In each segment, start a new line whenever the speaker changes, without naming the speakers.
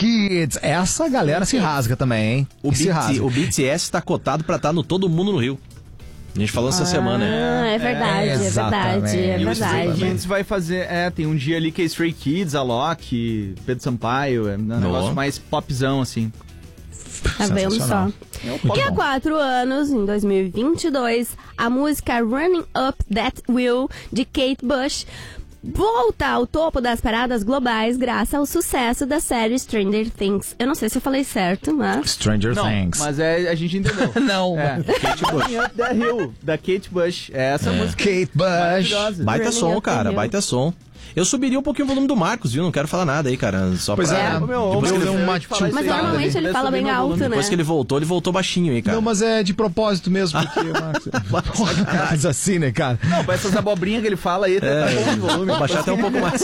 Kids. Essa galera se rasga também, hein?
O BTS tá cotado pra estar no Todo Mundo no Rio. A gente falou essa semana, né?
É verdade, é verdade.
E o Stray Kids vai fazer... tem um dia ali que é Stray Kids, Alok, Pedro Sampaio, é um negócio mais popzão, assim.
Tá vendo só? E há 4 anos, em 2022, a música Running Up That Hill, de Kate Bush, volta ao topo das paradas globais graças ao sucesso da série Stranger Things. Eu não sei se eu falei certo, mas...
Stranger Things.
Mas a gente entendeu.
Não.
Kate Bush. Running Up That Hill, da Kate Bush. É essa música.
Kate Bush.
Baita som, cara, baita som. Eu subiria um pouquinho o volume do Marcos, viu? Não quero falar nada aí, cara. Só
pois
pra...
depois que ele deu uma tiltada.
Mas normalmente ele fala bem alto, né?
Depois que ele voltou baixinho aí, cara.
Não, mas é de propósito mesmo, porque... Mas assim, né, cara?
Não, pra essas abobrinhas que ele fala aí, tá bom o volume.
Baixar até um pouco mais.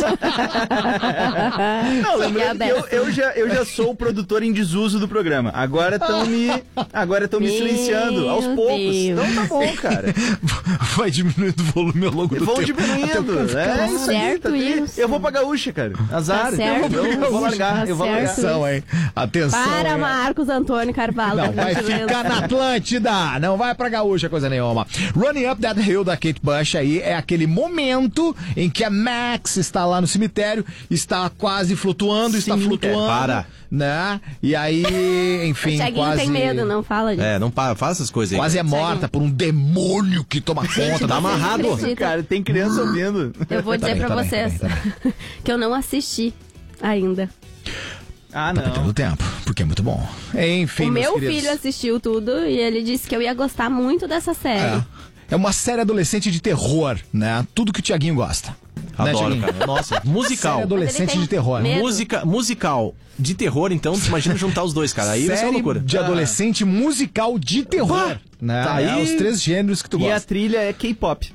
Não, lembrando que eu já sou o produtor em desuso do programa. Agora estão me silenciando aos poucos. Então tá bom, cara.
Vai diminuindo o volume ao longo do tempo.
Vão diminuindo. É isso aí, tá
isso.
Eu vou pra gaúcha, cara. Azar.
Tá certo.
Eu vou largar. Eu vou largar.
Atenção, hein? Atenção.
Para, Marcos Antônio Carvalho.
Não vai ficar na Atlântida. Não vai pra gaúcha, coisa nenhuma. Running Up That Hill, da Kate Bush, aí é aquele momento em que a Max está lá no cemitério, está quase flutuando, está flutuando.
Para.
Né? E aí, enfim,
o Thiaguinho
quase...
tem medo, não fala disso.
Não faz essas coisas aí.
Quase
cara.
é morta por um demônio que toma conta, dá amarrado.
Cara, tem criança ouvindo.
Eu vou dizer pra vocês que eu não assisti ainda.
Ah,
Tá
não.
perdendo tempo, porque é muito bom. Enfim,
O meu
queridos.
filho assistiu tudo e ele disse que eu ia gostar muito dessa série.
É uma série adolescente de terror, né? Tudo que o Thiaguinho gosta.
Adoro,
né,
cara. Nossa, musical.
Série adolescente de terror.
medo.
Musical de terror, então, imagina juntar os dois, cara. Aí vai ser uma
Série
loucura.
de adolescente musical de terror. Né?
Tá aí.
Os 3 gêneros que tu
E
gosta.
a trilha é K-pop.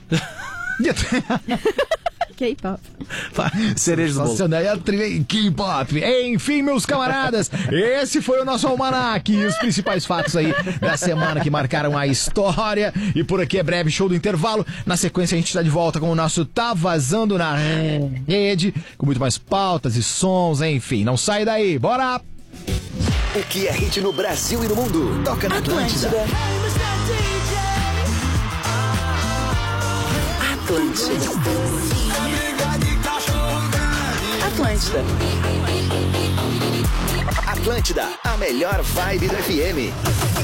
K-pop.
Cereja do bolo.
Sensacional. E a trilha K-pop. Enfim, meus camaradas, esse foi o nosso almanaque e os principais fatos aí da semana que marcaram a história. E por aqui é breve show do intervalo. Na sequência a gente está de volta com o nosso Tá Vazando na Rede, com muito mais pautas e sons, enfim. Não sai daí, bora!
O que é hit no Brasil e no mundo? Toca na Atlântida. Atlântida, a melhor vibe do FM.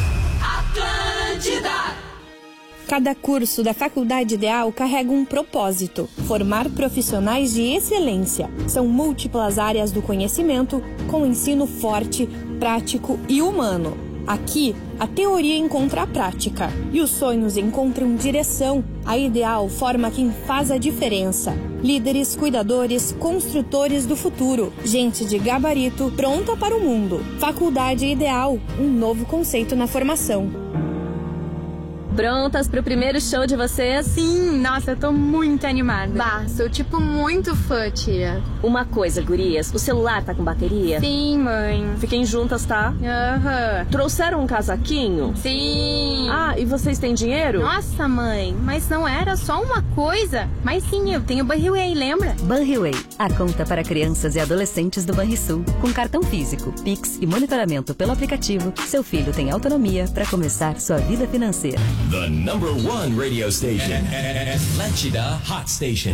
Cada curso da Faculdade Ideal carrega um propósito: formar profissionais de excelência. São múltiplas áreas do conhecimento, com ensino forte, prático e humano. Aqui, a teoria encontra a prática e os sonhos encontram direção. A Ideal forma quem faz a diferença. Líderes, cuidadores, construtores do futuro. Gente de gabarito pronta para o mundo. Faculdade Ideal, um novo conceito na formação.
Prontas pro primeiro show de vocês?
Sim, nossa, eu tô muito animada.
Bah, sou tipo muito fã, tia.
Uma coisa, gurias, o celular tá com bateria?
Sim, mãe.
Fiquem juntas, tá?
Aham.
Trouxeram um casaquinho?
Sim.
Ah, e vocês têm dinheiro?
Nossa, mãe, mas não era só uma coisa. Mas sim, eu tenho Banriway, lembra?
Banriway, a conta para crianças e adolescentes do Banrisul. Com cartão físico, Pix e monitoramento pelo aplicativo, seu filho tem autonomia para começar sua vida financeira.
The number one radio station. Atlântida Hot Station.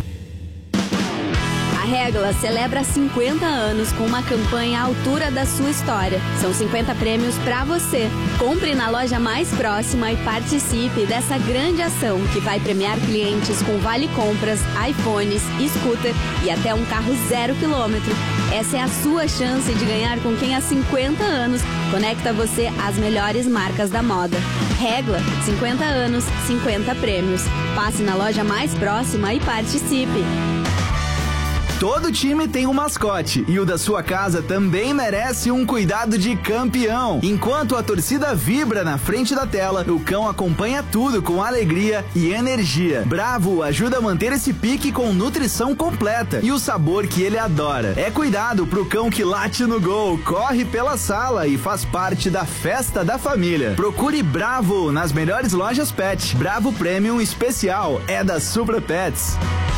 A Régula celebra 50 anos com uma campanha à altura da sua história. São 50 prêmios pra você. Compre na loja mais próxima e participe dessa grande ação que vai premiar clientes com vale compras, iPhones, scooter e até um carro 0 quilômetro. Essa é a sua chance de ganhar com quem há 50 anos conecta você às melhores marcas da moda. Régula, 50 anos, 50 prêmios. Passe na loja mais próxima e participe.
Todo time tem um mascote e o da sua casa também merece um cuidado de campeão. Enquanto a torcida vibra na frente da tela, o cão acompanha tudo com alegria e energia. Bravo ajuda a manter esse pique com nutrição completa e o sabor que ele adora. É cuidado pro cão que late no gol, corre pela sala e faz parte da festa da família. Procure Bravo nas melhores lojas pet. Bravo Premium Especial é da Supra Pets.